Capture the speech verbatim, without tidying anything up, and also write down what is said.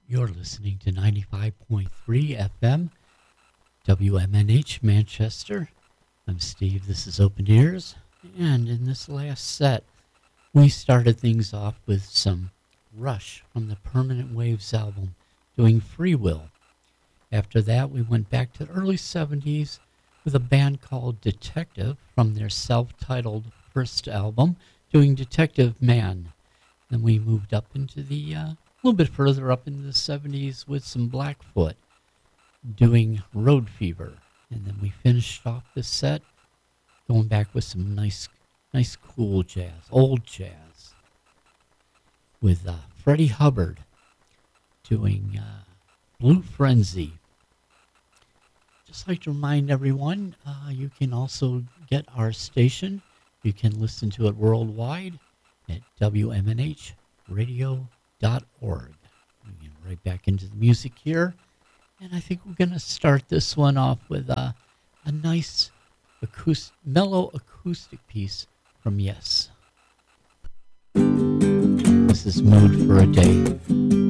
You're listening to ninety-five point three F M, W M N H Manchester. I'm Steve, this is Open Ears, and in this last set, we started things off with some Rush from the Permanent Waves album, doing Free Will. After that, we went back to the early seventies with a band called Detective from their self-titled first album, doing Detective Man. Then we moved up into the, uh, a little bit further up into the seventies with some Blackfoot, doing Road Fever. And then we finished off the set going back with some nice, nice cool jazz, old jazz, with uh, Freddie Hubbard doing uh, Blue Frenzy. Just like to remind everyone, uh, you can also get our station. You can listen to it worldwide at W M N H radio dot org. We get right back into the music here. And I think we're going to start this one off with uh, a nice acoustic, mellow acoustic piece from Yes. This is Mood for a Day.